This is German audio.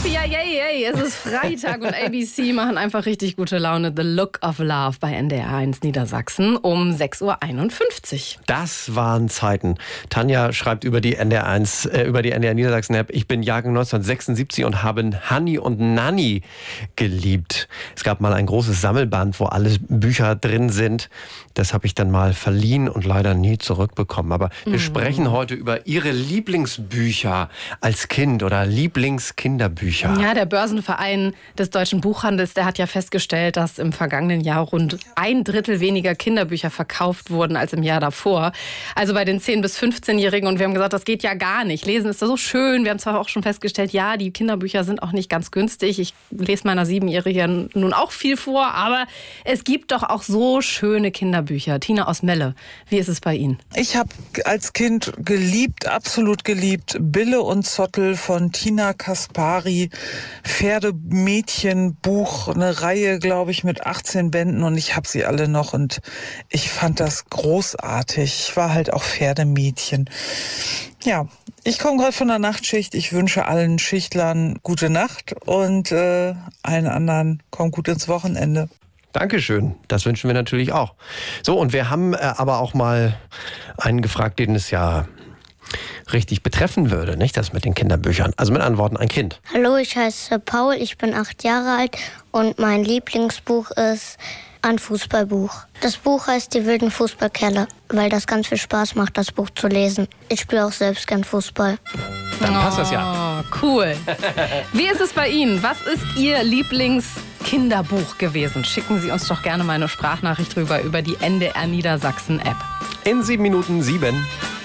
Yippie, es ist Freitag und ABC machen einfach richtig gute Laune. The Look of Love bei NDR1 Niedersachsen um 6.51 Uhr. Das waren Zeiten. Tanja schreibt über die NDR1, über die NDR Niedersachsen App: Ich bin Jahrgang 1976 und habe Hanni und Nanni geliebt. Es gab mal ein großes Sammelband, wo alle Bücher drin sind. Das habe ich dann mal verliehen und leider nie zurückbekommen. Aber wir sprechen heute über Ihre Lieblingsbücher als Kind oder Lieblingskinderbücher. Ja, der Börsenverein des Deutschen Buchhandels, der hat ja festgestellt, dass im vergangenen Jahr rund 1/3 weniger Kinderbücher verkauft wurden als im Jahr davor. Also bei den 10- bis 15-Jährigen. Und wir haben gesagt, das geht ja gar nicht. Lesen ist so schön. Wir haben zwar auch schon festgestellt, ja, die Kinderbücher sind auch nicht ganz günstig. Ich lese meiner 7-Jährigen nun auch viel vor. Aber es gibt doch auch so schöne Kinderbücher. Tina aus Melle, wie ist es bei Ihnen? Ich habe als Kind geliebt, absolut geliebt, Bille und Zottel von Tina Kaspari, Pferdemädchenbuch, eine Reihe, glaube ich, mit 18 Bänden und ich habe sie alle noch und ich fand das großartig. Ich war halt auch Pferdemädchen. Ja, ich komme gerade von der Nachtschicht. Ich wünsche allen Schichtlern gute Nacht und allen anderen kommt gut ins Wochenende. Dankeschön, das wünschen wir natürlich auch. So, und wir haben aber auch mal einen gefragt, den es ja richtig betreffen würde, nicht, das mit den Kinderbüchern. Also mit anderen Worten, ein Kind. Hallo, ich heiße Paul, ich bin 8 Jahre alt und mein Lieblingsbuch ist ein Fußballbuch. Das Buch heißt Die wilden Fußballkerle, weil das ganz viel Spaß macht, das Buch zu lesen. Ich spiele auch selbst gern Fußball. Dann passt das ja. Cool. Wie ist es bei Ihnen? Was ist Ihr Lieblingskinderbuch gewesen? Schicken Sie uns doch gerne mal eine Sprachnachricht rüber über die NDR Niedersachsen App. In 7 Minuten 7.